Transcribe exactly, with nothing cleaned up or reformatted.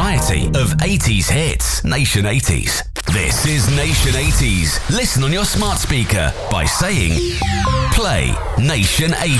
variety of eighties hits. Nation eighties. This is Nation eighties. Listen on your smart speaker by saying, play Nation eighties.